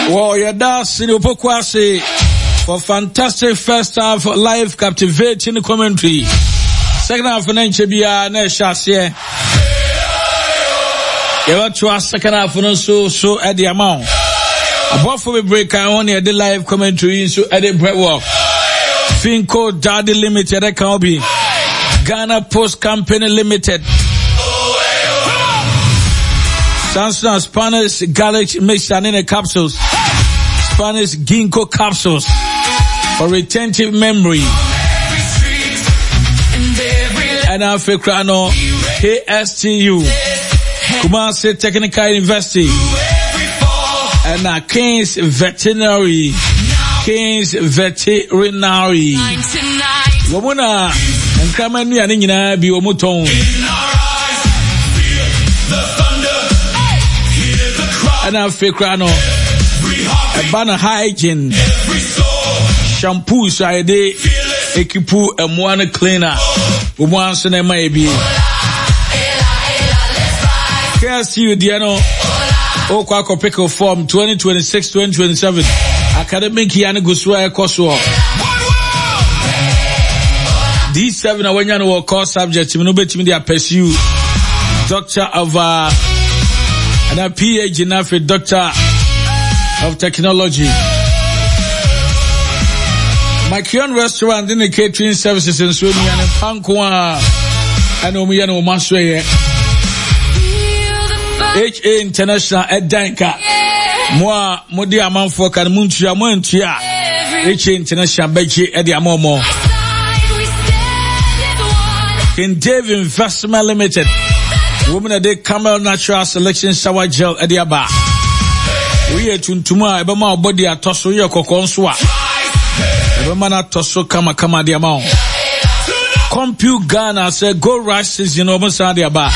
Wow, yeah, that's in Opokwasi for fantastic first half live captivating commentary. Second half of Nenchebia Neshasye. You want to ask second half so at the amount. Above for the break, I only the live commentary so at the breakwork. Finco Daddy Limited, that can be Ghana Post Company Limited. Samsung Spanish garlic mixture in the capsules. Spanish ginkgo capsules for retentive memory. And Africano KSTU Kumasi Technical University and King's Veterinary Wamuna and Kramani and Nina be Omuton and Africano Bana hygiene shampoo side equipu one cleaner once in a maybe KSU Diano Okwako Pickle Form 2026-2027 Academic Yana Guswa Koswa these 7 are when you know core subjects you know between their pursue Doctor of and a PhD in Africa Doctor of Technology. Makion Restaurant in the catering services in Sweden and Pankwa and Omiyano Masway. HA International at Danka. Moi, Modia Manfok and Muntia Montia. HA International Beji at the Amomo. King Dave Investment Limited. Women a day Camel Natural Selection Shower Gel at the Aba. We are tuntuma ebema body atoso ye kokonso a ebema na toso kama the amount Compute Ghana say go rush season omusa de aba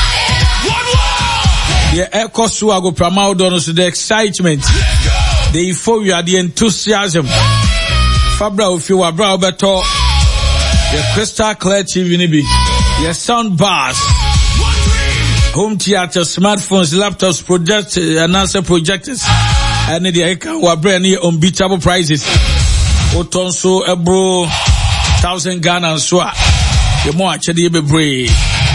the ekoso ago promote on the excitement the euphoria the enthusiasm fabra ofi wa bra obeto the crystal clear TV ni bi the sound bars home theater smartphones laptops projectors announcer projectors and the eka wa brand new unbeatable prices. Otonso ebro 1,000 Ghana and so the more actually be brave.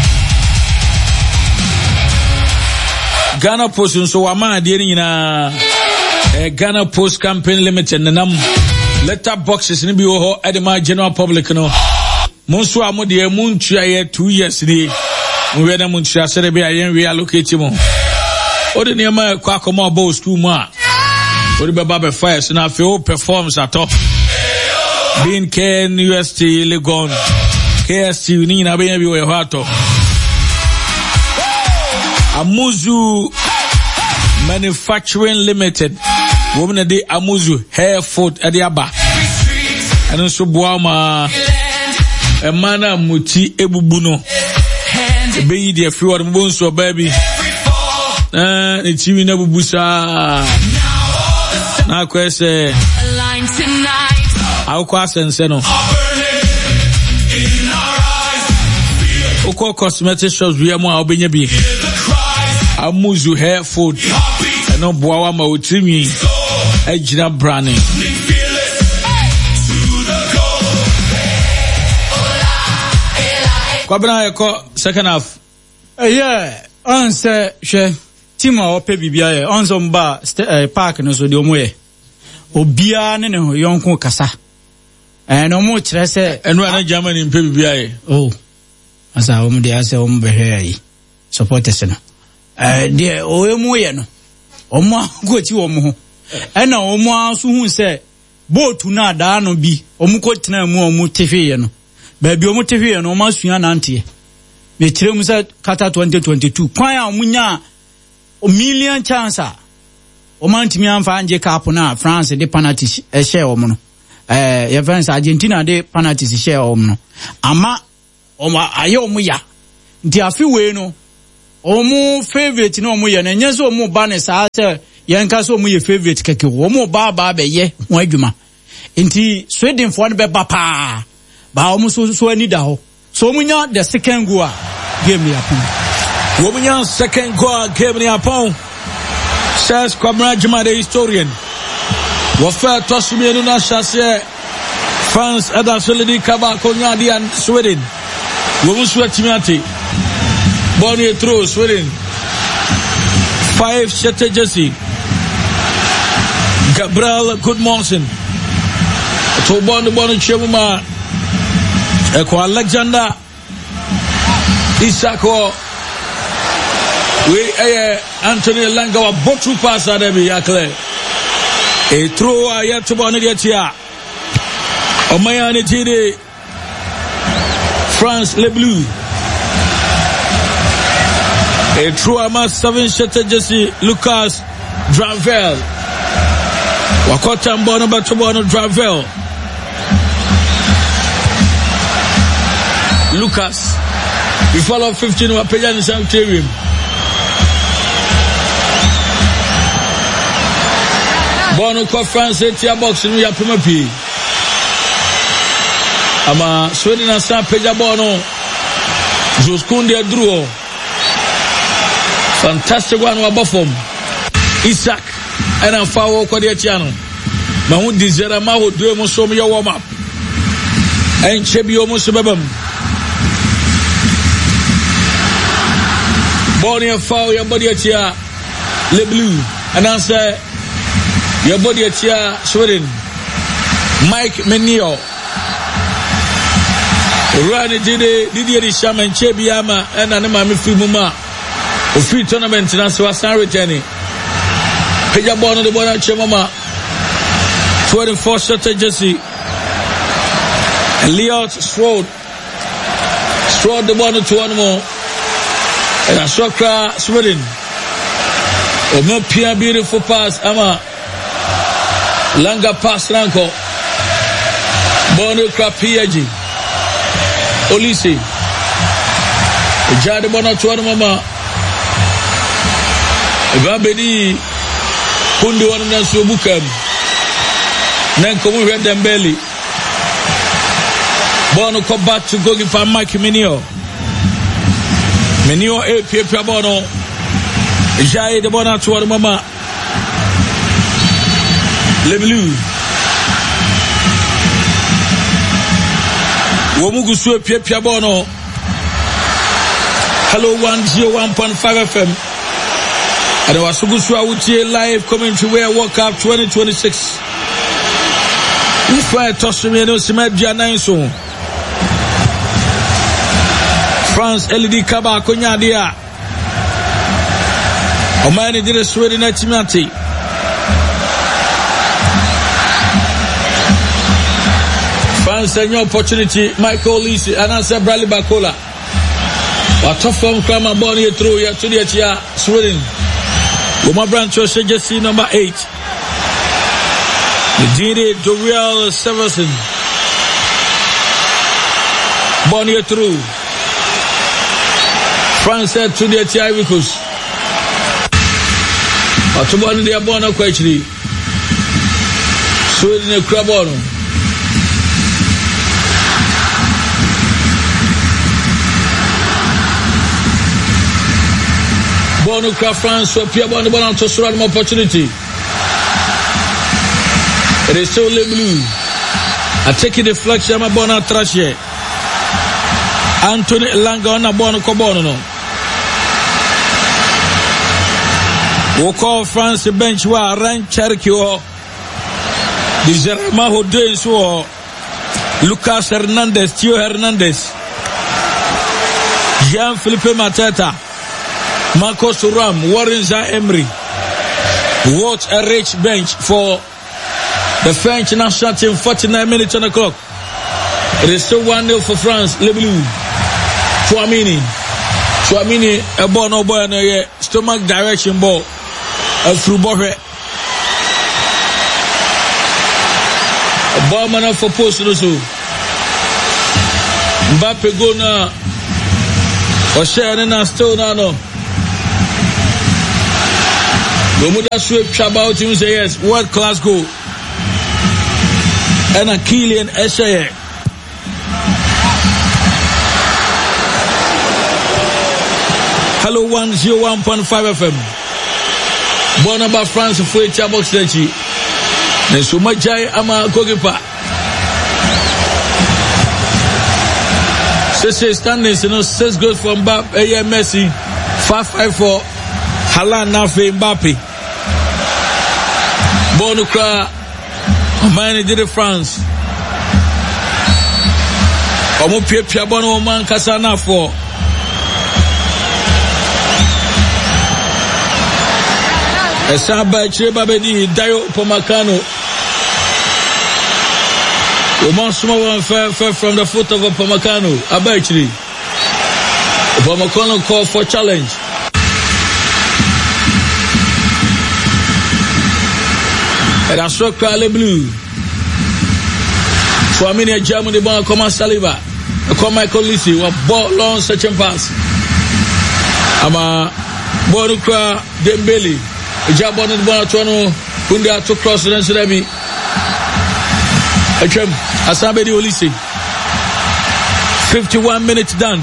Ghana Post so wama de na Ghana Post Company Limited nam letter boxes ni bi ho at the general public no. Monso amode muntua ye 2 years ni. We na muntua se be ayen reallocate mo. Ode ne ma kwa akoma bo school mu a Odi Baba Fires na fe performs at all. Being Ken UST Legon KST ni na be we hato. Amuzu Manufacturing Limited. Woman de Amuzu Hair Food at the Aba. And also Boama Emana Muti Ebubuno. Be the few of them so baby. It's even Busa. Now question how question say no Oko cosmetic shops we am obenya bi Amuzu Hair Food and no boawa ma utrimi ejina branding Kwabena yako second half yeah answer she Tima ope bibia ye onzo mba park no so de omoye obia ne ho yonko kasa no mo kire se eno ana Germany mpe bibia ye oh asa o mo de ase o mo behwe yi supporters no de o emu ye no o mo go ti o mo ho ena o mo aso hu se boatu na da no bi o mo ko tena mu o mo tefe ye no ba bi o mo tefe ye no o ma sua na nte me kire mu se kata 2022 kwan a munya a million chance o mantimi amfa anje cap na France de penalty share o no ya France Argentina de penalty share o no ama o ma ayo mu ya nti afi we no o mu favorite no mu ye na nyenso o mu ba ne sa se yenka so mu ye favorite keke o mu ba be ye ho adwuma nti Sweden for no be ba pa ba o mu so ani da ho so mu nya the second goal game ni happen Woman second goal game in Japan. Says Kwabena Juma the historian. Wafa Tosmienu na Shase France Ada Solidi Kaba Konyadi and Sweden. Womuswa Timati. Bonnie through Sweden. 5 Shete Jesse. Gabriel Goodmonson. To Bonnie Chemuma. Eko Alexander Isako. We Anthony Langa wa botu pasa debi yakle. E throw a yet to Bonnie Tia. Omayani Tide France Le Bleu. A true ama 7 Shete Jesse Lucas Dravel. Wakota Mbono Batobono Dravel. Lucas. We follow 15 Wapejan in Sanctorium. Bono ko France Tia box in ya Pumapi. Ama Sweden and San Peja Bono Joskundi Druo. Fantastic one wa bofom. Isaac and a foul kwa dia channel. Mahun dizera ma ho do mo so me warm up. En chebi o mo so bebam. Bonnie and foul your body atia Le Bleu. And answer your body atia Sweden. Mike Menio. Rani Didi Shaman Chebi Ama and Anima Mifumuma. Free tournament na so asan returning. Peja bono de bona chemama. 24 Shete Jesse. Elliot Strode the bono to one more. And Asokra Sweden. Omo pia beautiful pass ama. Langa pass ranko. Bono Krapiaji. Olisi. Jade bono to one mama. Gabedi kundi wana subukam nankomu Dembele bono ko back to go give Mike Menio pia bono jai de bona to mama Le Bleu womugu su pia bono. Hello 101.5 FM. And I was live coming to where World Cup 2026. If I toss me no Simed France LED Kaba Konyadia. Omani did a Sweden Timati. France a new opportunity. Michael Lisi and answer Bradley Bakola. What tough from Krama Bonnie through here to the Sweden. Uma Branch Jesse number 8. Didi Doriel Severson. Bonnier through. France said to the Tiavikus. Atubani de Abona Quachli. Sweden a Crabono. Bono Craft France so Pierre Bono to surround an opportunity. It is still Le Bleu. I take it deflection my Bono trash here. Anthony Langa on a Bono Cobono no. We call France bench wa Ran Cherokee or the Jeremaho Days or Lucas Hernandez, Tio Hernandez, Jean-Philippe Mateta, Marcos Thuram, Warren Zaha-Emery. What a rich bench for the French national team. 49 minutes on the clock. It is still 1-0 for France. Le Bleu. Chouamini, a ball no boy no stomach direction ball. A through ball. A ball man for post no so. Mbappe go na. O share na still na no. Gomuda sweep Chabao team say yes, world class goal. And a Kylian Essaye. Hello 101.5 FM. Born about France for a box. Nenso Majai ama goalkeeper. Six standings, 6 goals from Mbappe, Messi, 5-5 for Haaland, Nafe, Mbappe. Bonukra, Oman did France. Omo Pia Bono Oman Kasana for. Esaba Cheba Bedi, Dayo Pomacano. Oman Small fell from the foot of Pomacano. Abachri. Pomacano called for challenge. And I saw Crowley Blue. So I mean, Germany born come Saliba. Come Michael Lisi. What ball long search and pass. Ama Bonukra Dembele. Jabon and Bonatono. Kunda to cross and Sulabi. Asabedi Olisi. 51 minutes done.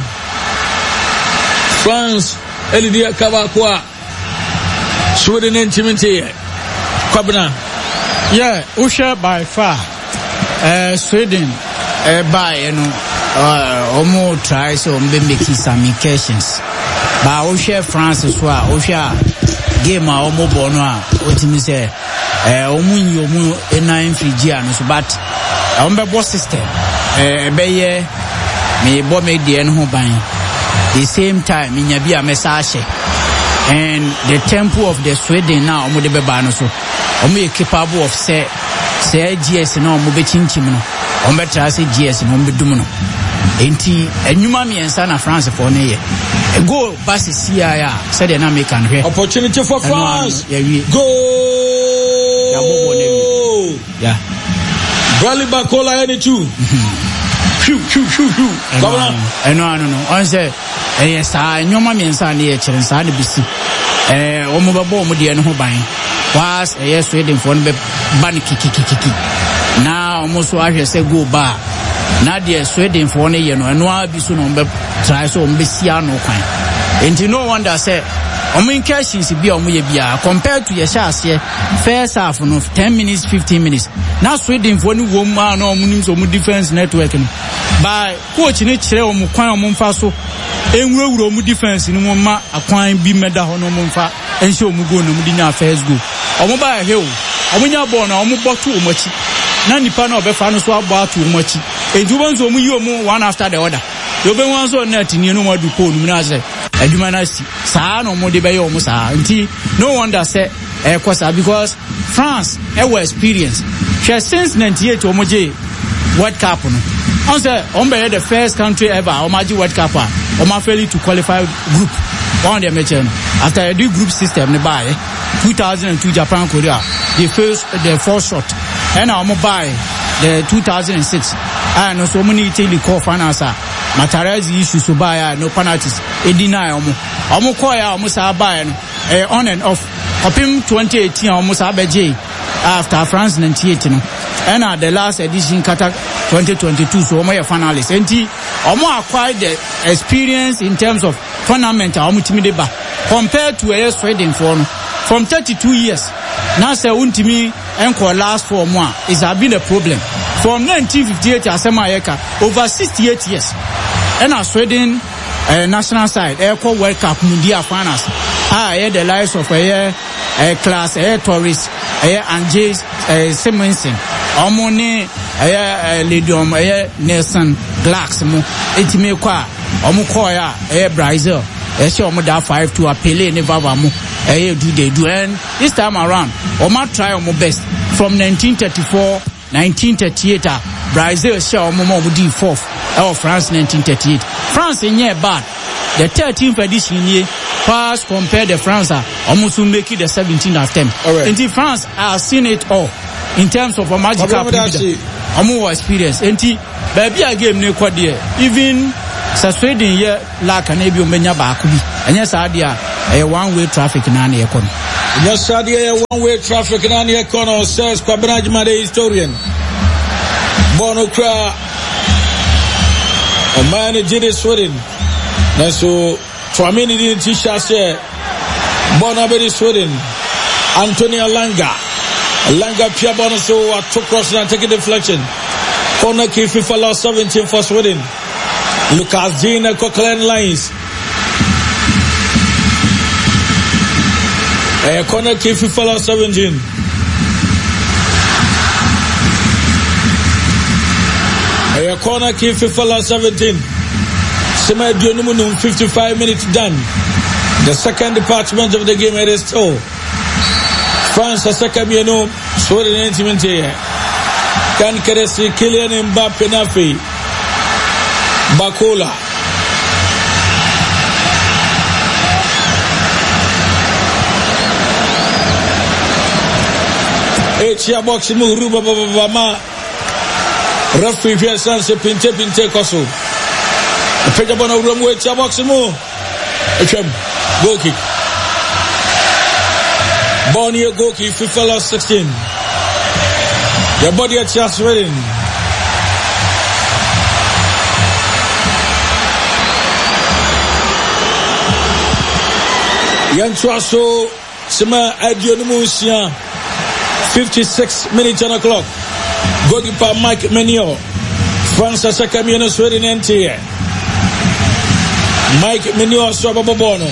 France, Elidia Kavakwa. Sweden intimate. Kwabna. Yeah, Usha by far. Sweden, by Omo tries to make some indications. But Usha France as well. Usha game Omo Bonoa. Ultimately, Omu Ena Fijian, but Ombe system. Beye me bo make the end home buying. The same time in Yabia Message. And the tempo of the Sweden now, Omo de Bebano so. Omo capable of say GS no Omo be chinchimno. Omo try say GS no Omo dumuno. Enti enyuma mi ensa na France for ne ye. Go pass CIA said the na make an here. Opportunity for France. Go. Yeah. Bradley Bacola any two. No. On say yes, I nyoma mi ensa na ye chere nsa na bisi. Omo babo omo de no ho ban. Was yes Sweden for be ban kiki. Na omo so ahwe say go ba. Na de Sweden for ne ye no eno abisu no be try so omo be sia no kwan. And no wonder say omo incursions bi omo ye bia compared to your share first half no 10 minutes 15 minutes. Na Sweden for ni wo ma na omo nim so omo defense network no. By coach ni kire omo kwan omo mfa so enwurawuro omo defense ni mo ma akwan bi meda ho no omo mfa enhye omo go no omo di nya first goal. Omo ba he o omo nya ball na omo botu omo chi. Na nipa na obefa no so abo atu omo chi. Ejubo nso omo yi omo one after the other. Yobe wan so net ni no mo du ko no na say adwuma na si saa no mo de be ye omo saa nti no wonder say kwasa because France ever experience since 98 omo je World Cup no on say on be the first country ever omo je World Cup omo fail to qualify group one the match after the group system ne buy 2002 Japan Korea the first shot and omo buy the 2006 and so many Italy call finals Materazzi issue so buy no penalties e deny omo call ya omo sa buy no on and off opim 2018 omo sa beje after France 98 no and the last edition Qatar 2022 so omo ya finalists enti omo acquired the experience in terms of tournament omo timi de ba compared to a Sweden for no from 32 years now say untimi enko last for mo is have been a problem from 1958 asema yeka over 68 years and Sweden national side echo World Cup Mundial finals the lives of class Torres Anges Simonsen omoni Ledium Nelson Glax mo etime kwa omo koya Brazil omo da 5-2 Pele ne baba mo do they do and this time around omo try omo best from 1934 1938 Brazil share omo di fourth France 1938 France nye bad the 13th edition here pass compare the France almost make it the 17th attempt and the France has seen it all in terms of a magical omo experience and baby a game ne kwade even Sweden here like an ebi omenya ba akubi enya sadia one way traffic na na ekono enya sadia one way traffic na na ekono says Kwabena Jumade historian Bonukra Oman jide Sweden na so Twamini di tisha se Bonabedi Sweden Antonio Langa Langa Piabono so to cross and take a deflection. Corner kick FIFA lost 17 for Sweden. Lucas Dean and Coquelin lines. A corner kick FIFA lost 17. A corner kick FIFA lost 17. Sema Dionumunum 55 minutes done. The second department of the game is still. France a second Miano, Sweden intimate here. Can Keresi, Kylian Mbappe Nafi, Bakola. Etia box move, Ruba Bama. Referee Pierre se Pinte Koso. Pejabono Room, Etia box move. Goal kick. Bonnier goal kick, FIFA lost 16. The body at just reading. Yantuaso Sema Adionusia 56 minutes on the clock. Goalkeeper Mike Menio. France Sakamino Sweden NTA. Mike Menio Swababono.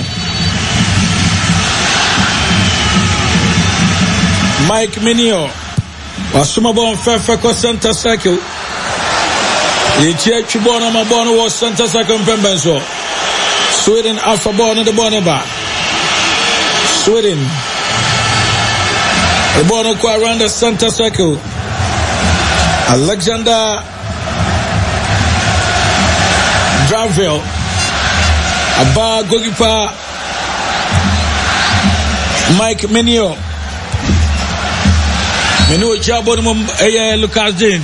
Mike Menio. Wasumabon Fairfax Center Circle. The church Bono Mabono was Center Circle Pembenso. Sweden Alpha Bono the Bonaba. Sweden. The Bono around the Center Circle. Alexander Draville. Abba goalkeeper Mike Menio. Menio Jabon Lucas Dean.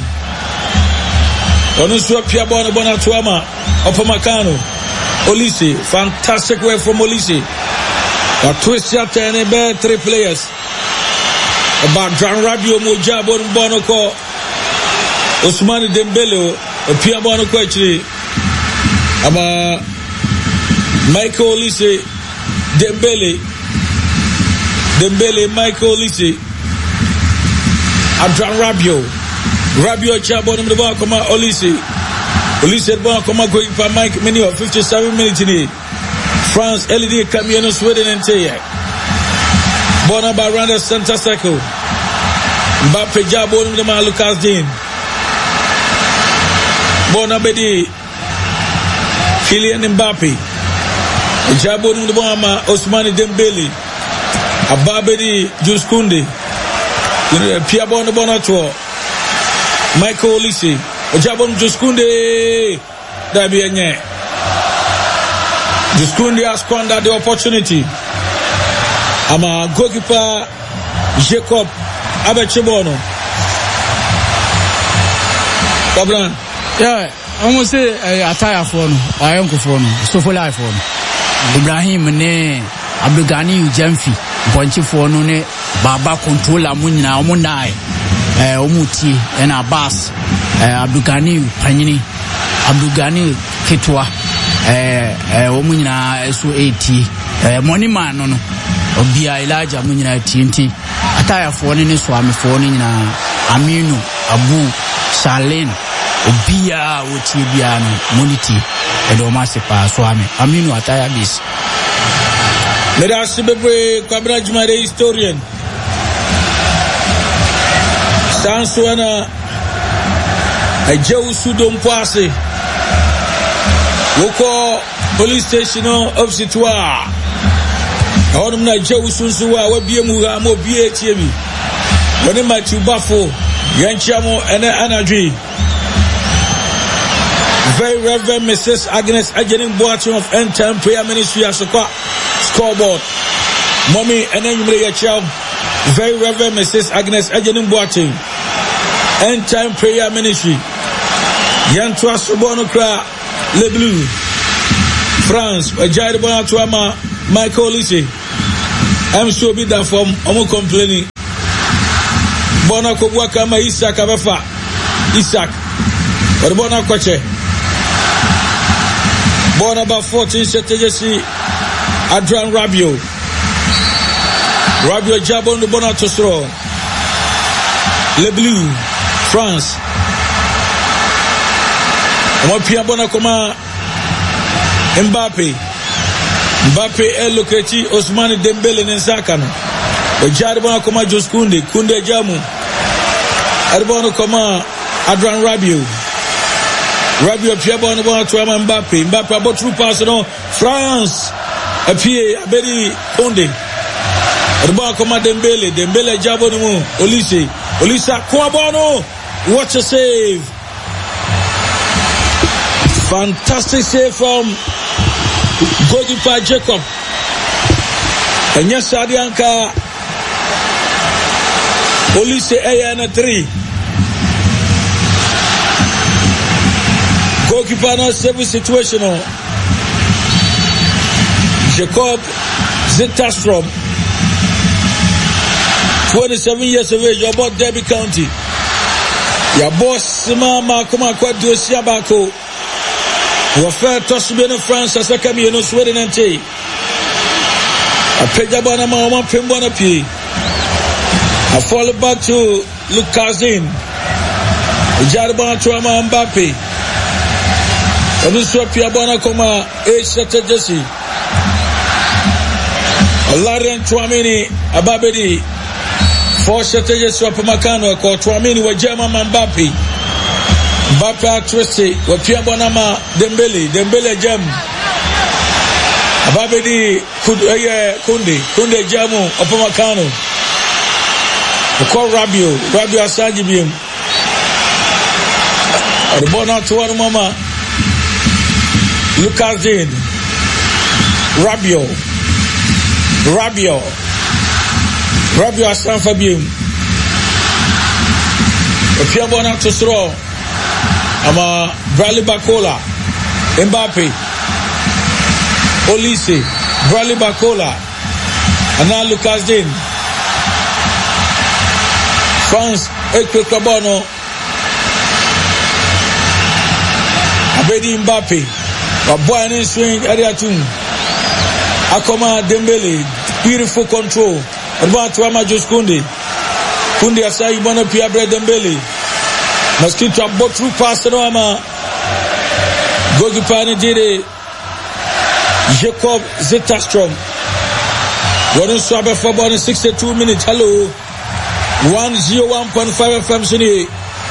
Onusua Piabon Bonatuama Opamacano. Olise. Fantastic work from Olise. A twist after any bear 3 players. About John Rabio Mojabon Bonoko. Ousmane Dembele. Piabon Quetri. About Michael Olise. Dembele, Michael Olise, Adran Rabio Chabon the ball come Olise the ball come goalkeeper Mike Menio 57 minutes in it. France LED Camiano Sweden and Taya. Bonaba around the center circle. Mbappe Jabon the man Lucas Dean. Bonabedi Kylian Mbappe. Jabon the Bama Ousmane Dembele. Ababedi Juskunde. Piabon the Bonato. Michael Olise. Jabon Juskunde. Dabianye. Juskunde has squandered the opportunity. Ama goalkeeper Jacob Abechebono. Kabran. Yeah, almost say attire for no, I am for no, so for life for Ibrahim ne Abdugani Jamfi, Ponchi for no ne Baba controller Munina Omunai, Omuti and Abbas, Abdugani Panini, Abdugani Ketwa, Omuna SO80, Moniman no, Obia Elijah Munina TNT, attire for any swami for Aminu, Abu, Shalin. Obia Utibiano, Munity, and Omasipa Swami. Aminu Ataya bis. Let us be Kabrajma the historian. Sansuana a Joe Sudom Pase. Woko police station of Situa. Onumna Joe Sunsua, Wabiamuga, Mo BHM. When I met you Buffo, Yanchamo, and Anadri. Very Reverend Mrs. Agnes Ajenin Boateng of End Time Prayer Ministry as a scoreboard. Mommy and then you may your child. Very Reverend Mrs. Agnes Ajenin Boateng. End Time Prayer Ministry. Yantua Sobonokra Le Bleu. France. Ajay Bonatuama Michael Olise. I'm so big that from Omo complaining. Bonako Wakama Isaac Abefa. Isaac. Or Bonakoche. Born about 14, Setejesi, Adran Rabio Jabon the Bonatosro. Les Bleus, France. On pia bona koma Mbappe est locati Ousmane Dembélé Nensakano. Ejari bona koma Jos Koundé Jamu. Arbona koma Adrien Rabiot pia bona to Mbappe about true pass no France a pied Abedi Koundé. Arbona koma Dembélé jabo no Olise Kouabono. What a save! Fantastic save from goalkeeper Jacob. And yes, Adianka Olise Ayana 3. Goalkeeper now save situation. Jacob Zetterstrom, 27 years of age, about Derby County. Your boss, Mama, come on, quite do Siabako. Wafer Tosubeno France, as a cameo, no Sweden and tea. A Pejabana Mama Pimbona P. I fall back to Lucazin. Jarban Tuama Mbappe. And this was Piabana Coma, H. Sata Jesse. Larian Tuamini, Ababedi. 4 strategies for Pamakano, called Tuamini, were German Mbappe. Mbappe twisty, were Piabonama, Dembele Jam. Ababedi, Koundé Jamu, Opamakano. Call Rabiot Asajibim. The ball out to one mama. Lucas Dean. Rabiot Asan Fabium. The Piabon out to throw. Ama Bradley Bacola. Mbappe. Olise. Bradley Bacola. And now Lucas Dean. France, Ekpe Kabono. Abedi Mbappe. Wabuane swing, Ariatun. Akoma Dembele. Beautiful control. Advan Tuama Jos Koundé. Koundé Asai Bono Piabre Dembele. Mosquito about through past no ama. Goalkeeper Nidire. Jacob Zetterstrom. One swabber for about 62 minutes. Hello. 101.5 FM City.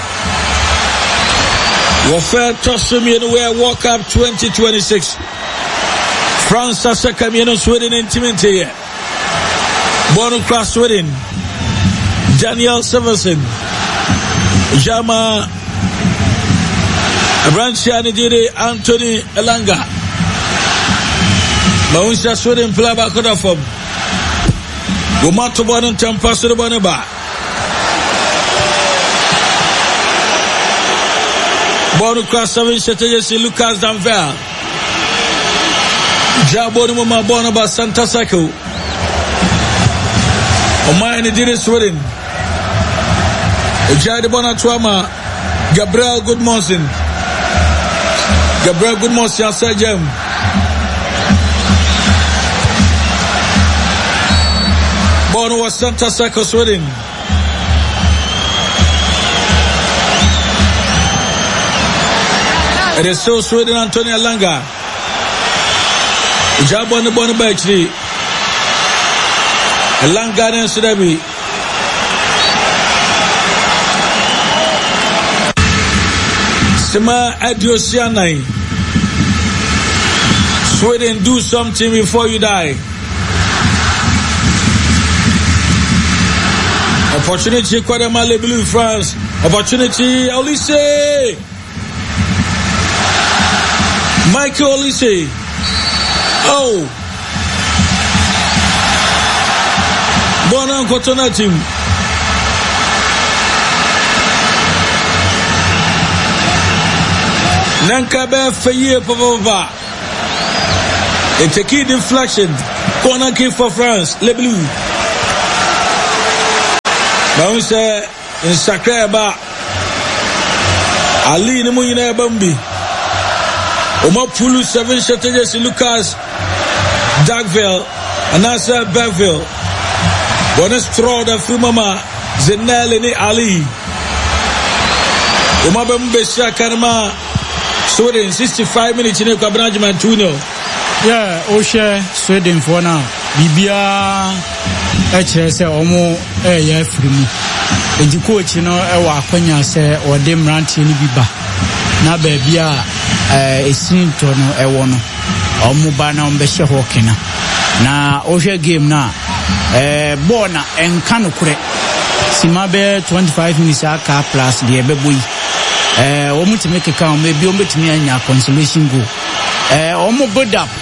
Warfare Tossumi anywhere World Cup 2026. France as a Camino Sweden intimate. Born across Sweden. Daniel Severson. Jama Branchia Nidiri Anthony Elanga. Maunsa Sweden Plaba Kodafom. Gomato Bonan Tampasso Boneba. Born across 7 strategies Lucas Danville. Jabon Mama Bonaba Santa Sako. Omaini did Sweden. Ejade Bonatuama. Gabriel Goodmonson. Sajem. Born was Santa Sako, Sweden. It is so Sweden Antonio Langa. Jabon the Bonabachri. Langa and Sudabi. Sema Adiosianai. Sweden, do something before you die. Opportunity Kwadama Les Bleus France. Opportunity Olise. Michael Olise. Oh. Bonan Kotona team. Nankabe Faye Pavova. It's a key deflection. Corner kick for France. Les Bleus. Bounce in Sakreba. Ali Nemuyina Bambi. Omapulu 7 strategies Lucas Dagville. And that's Beville. Bonus throw the Fumama. Zenel ni Ali. Umabem Besha Kanama. Sweden 65 minutes in a Cabrajman 2-0. Yeah, Osha Sweden for now. Bibia HSA Omo Air Free. And you coach, you know, Kwenya say or dem ranty ni biba. Na bebia a scene to no ewono. Omo bana ombeshe hokina. Na Osha game na bona enkano kure. Simabe 25 minutes aka plus the ebeboy. Omo to make a count, maybe omo to me anya consolation goal. Omo build up